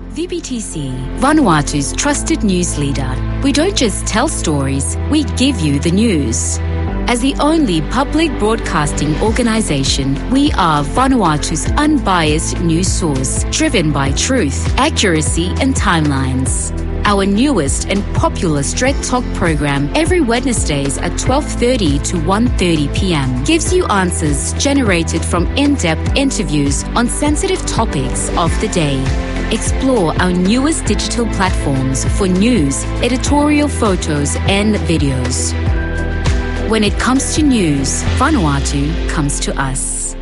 VBTC, Vanuatu's trusted news leader. We don't just tell stories, we give you the news. As the only public broadcasting organisation, we are Vanuatu's unbiased news source, driven by truth, accuracy and timelines. Our newest and popular Straight Talk program every Wednesdays at 12:30 to 1:30 p.m. gives you answers generated from in-depth interviews on sensitive topics of the day. Explore our newest digital platforms for news, editorial photos and videos. When it comes to news, Vanuatu comes to us.